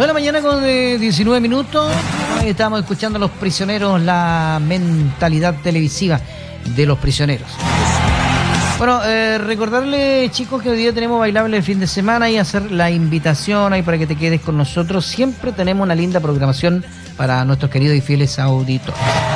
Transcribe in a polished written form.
9 de la mañana con 19 minutos. Ahí estamos escuchando a Los Prisioneros, la mentalidad televisiva de Los Prisioneros. Bueno, recordarle, chicos, que hoy día tenemos bailable el fin de semana y hacer la invitación ahí para que te quedes con nosotros. Siempre tenemos una linda programación para nuestros queridos y fieles auditores.